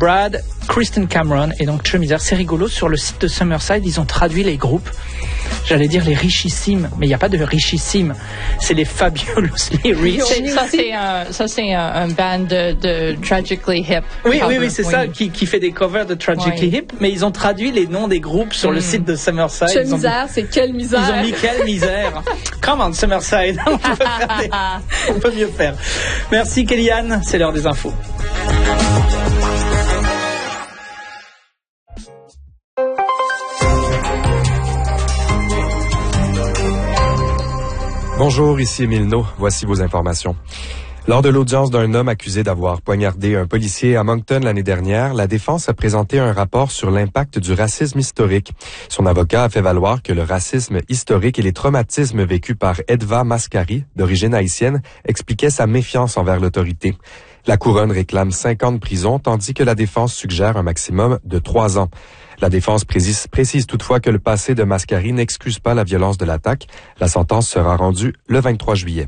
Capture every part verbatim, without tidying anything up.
Brad, Kristen Cameron et donc True Misère. C'est rigolo, sur le site de Summerside, ils ont traduit les groupes. J'allais dire les richissimes, mais il n'y a pas de richissimes. C'est les fabulously rich. C'est, ça, c'est un, ça, c'est un, un band de, de Tragically Hip. Oui, oui, oui, c'est oui. ça, qui, qui fait des covers de Tragically oui. Hip, mais ils ont traduit les noms des groupes sur mm. le site de Summerside. Quelle misère, c'est quelle misère. Ils ont mis quelle misère. Come on, Summerside. On peut, faire des, on peut mieux faire. Merci, Kellyanne. C'est l'heure des infos. Bonjour, ici Émile No. Voici vos informations. Lors de l'audience d'un homme accusé d'avoir poignardé un policier à Moncton l'année dernière, la défense a présenté un rapport sur l'impact du racisme historique. Son avocat a fait valoir que le racisme historique et les traumatismes vécus par Edva Mascari, d'origine haïtienne, expliquaient sa méfiance envers l'autorité. La couronne réclame cinq ans de prison, tandis que la défense suggère un maximum de trois ans. La défense précise, précise toutefois que le passé de Mascari n'excuse pas la violence de l'attaque. La sentence sera rendue le vingt-trois juillet.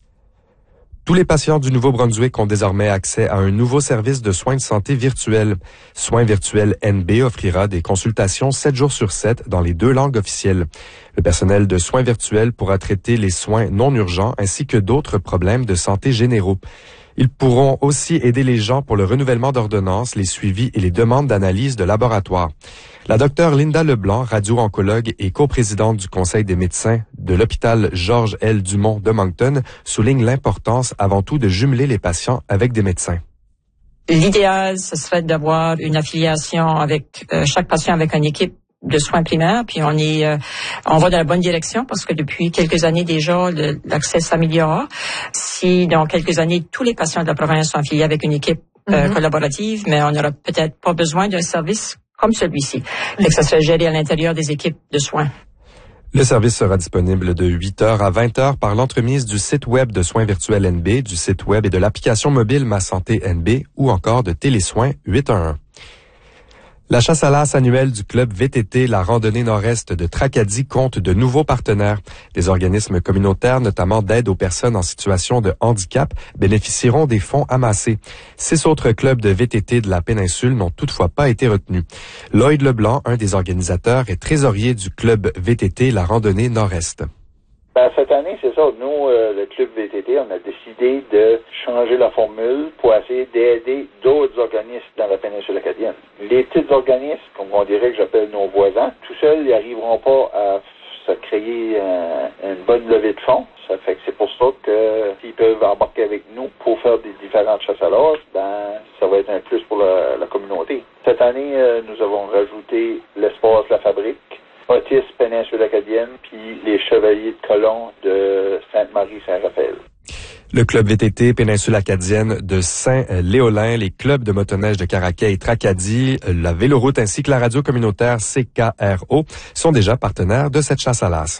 Tous les patients du Nouveau-Brunswick ont désormais accès à un nouveau service de soins de santé virtuels. Soins virtuels N B offrira des consultations sept jours sur sept dans les deux langues officielles. Le personnel de soins virtuels pourra traiter les soins non urgents ainsi que d'autres problèmes de santé généraux. Ils pourront aussi aider les gens pour le renouvellement d'ordonnances, les suivis et les demandes d'analyse de laboratoire. La docteure Linda Leblanc, radio-oncologue et coprésidente du Conseil des médecins de l'hôpital Georges L. Dumont de Moncton, souligne l'importance avant tout de jumeler les patients avec des médecins. L'idéal, ce serait d'avoir une affiliation avec euh, chaque patient avec une équipe de soins primaires, puis on est, euh, on va dans la bonne direction parce que depuis quelques années déjà, le, l'accès s'améliore. Si dans quelques années, tous les patients de la province sont affiliés avec une équipe euh, mm-hmm. collaborative, mais on n'aura peut-être pas besoin d'un service comme celui-ci, et que ça serait géré à l'intérieur des équipes de soins. Le service sera disponible de huit heures à vingt heures par l'entremise du site web de Soins virtuels N B, du site web et de l'application mobile Ma Santé N B ou encore de Télésoins huit un un. La chasse à l'as annuelle du club V T T La Randonnée Nord-Est de Tracadie compte de nouveaux partenaires. Des organismes communautaires, notamment d'aide aux personnes en situation de handicap, bénéficieront des fonds amassés. Six autres clubs de V T T de la péninsule n'ont toutefois pas été retenus. Lloyd Leblanc, un des organisateurs, est trésorier du club V T T La Randonnée Nord-Est. Ben, cette année, c'est ça. Nous, euh, le club V T T, on a décidé de changer la formule pour essayer d'aider d'autres organismes dans la péninsule acadienne. Les petits organismes, comme on dirait que j'appelle nos voisins, tout seuls, ils n'arriveront pas à se créer un, une bonne levée de fonds. Ça fait que c'est pour ça que s'ils peuvent embarquer avec nous pour faire des différentes chasses à l'as, ben, ça va être un plus pour la, la communauté. Cette année, euh, nous avons rajouté l'espace La Fabrique, Otis péninsule acadienne, puis les Chevaliers de Colomb de Sainte-Marie-Saint-Raphaël. Le club V T T péninsule acadienne de Saint-Léolin, les clubs de motoneige de Caraquet et Tracadie, la Véloroute ainsi que la radio communautaire C K R O sont déjà partenaires de cette chasse à l'as.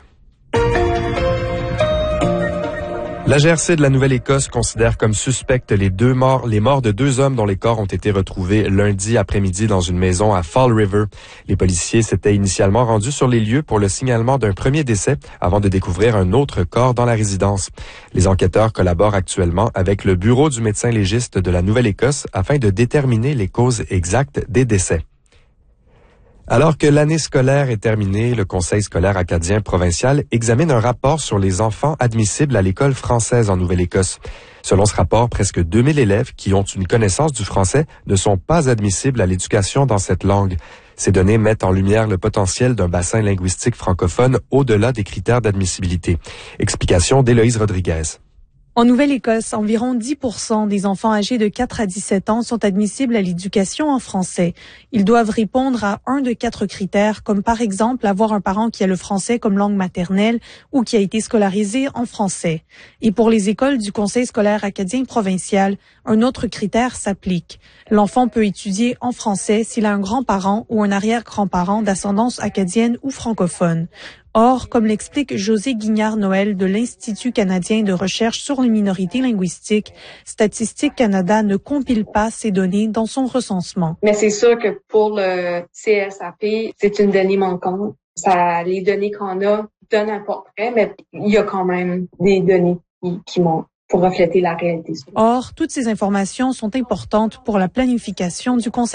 La G R C de la Nouvelle-Écosse considère comme suspectes les deux morts, les morts de deux hommes dont les corps ont été retrouvés lundi après-midi dans une maison à Fall River. Les policiers s'étaient initialement rendus sur les lieux pour le signalement d'un premier décès avant de découvrir un autre corps dans la résidence. Les enquêteurs collaborent actuellement avec le bureau du médecin légiste de la Nouvelle-Écosse afin de déterminer les causes exactes des décès. Alors que l'année scolaire est terminée, le Conseil scolaire acadien provincial examine un rapport sur les enfants admissibles à l'école française en Nouvelle-Écosse. Selon ce rapport, presque deux mille élèves qui ont une connaissance du français ne sont pas admissibles à l'éducation dans cette langue. Ces données mettent en lumière le potentiel d'un bassin linguistique francophone au-delà des critères d'admissibilité. Explication d'Héloïse Rodriguez. En Nouvelle-Écosse, environ dix pour cent des enfants âgés de quatre à dix-sept ans sont admissibles à l'éducation en français. Ils doivent répondre à un de quatre critères, comme par exemple avoir un parent qui a le français comme langue maternelle ou qui a été scolarisé en français. Et pour les écoles du Conseil scolaire acadien provincial, un autre critère s'applique. L'enfant peut étudier en français s'il a un grand-parent ou un arrière-grand-parent d'ascendance acadienne ou francophone. Or, comme l'explique José Guignard-Noël de l'Institut canadien de recherche sur les minorités linguistiques, Statistique Canada ne compile pas ces données dans son recensement. Mais c'est sûr que pour le C S A P, c'est une donnée manquante. Ça, les données qu'on a donnent un portrait, mais il y a quand même des données qui, qui manquent pour refléter la réalité. Or, toutes ces informations sont importantes pour la planification du Conseil